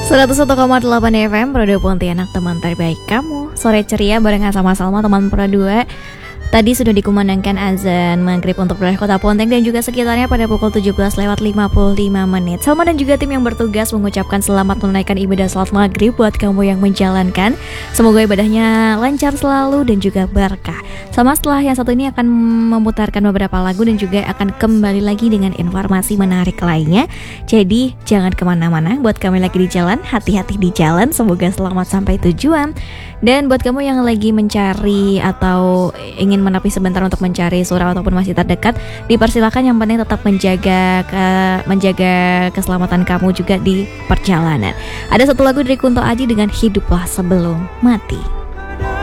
101,8 FM Pro 2 Pontianak, teman terbaik kamu. Sore ceria barengan sama Salma, teman Pro 2. Tadi sudah dikumandangkan azan maghrib untuk wilayah Kota Ponteng dan juga sekitarnya pada pukul 17:55. Salma dan juga tim yang bertugas mengucapkan selamat menunaikan ibadah salat maghrib buat kamu yang menjalankan. Semoga ibadahnya lancar selalu dan juga berkah. Sama setelah yang satu ini akan memutarkan beberapa lagu dan juga akan kembali lagi dengan informasi menarik lainnya. Jadi jangan kemana-mana. Buat kamu yang lagi di jalan, hati-hati di jalan. Semoga selamat sampai tujuan. Dan buat kamu yang lagi mencari atau ingin menepi sebentar untuk mencari surau ataupun masjid terdekat, dipersilakan, yang penting tetap menjaga keselamatan kamu juga di perjalanan. Ada satu lagu dari Kunto Aji dengan Hiduplah Sebelum Mati.